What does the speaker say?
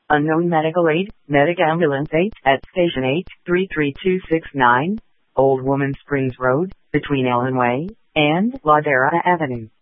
Unknown medical aid, medic ambulance 8 at station 8, 33269, Old Woman Springs Road, between Ellen Way and Ladera Avenue.